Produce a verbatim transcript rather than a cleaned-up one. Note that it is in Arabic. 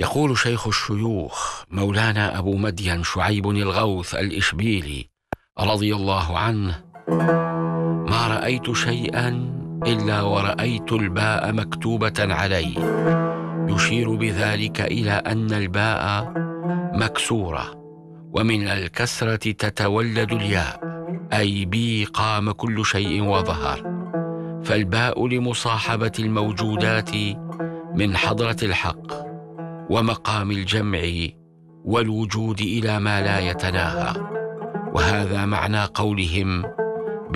يقول شيخ الشيوخ مولانا أبو مدين شعيب الغوث الإشبيلي رضي الله عنه: ما رأيت شيئا إلا ورأيت الباء مكتوبة عليه، يشير بذلك إلى أن الباء مكسورة، ومن الكسرة تتولد الياء، أي بي قام كل شيء وظهر، فالباء لمصاحبة الموجودات من حضرة الحق ومقام الجمع والوجود إلى ما لا يتناهى. وهذا معنى قولهم: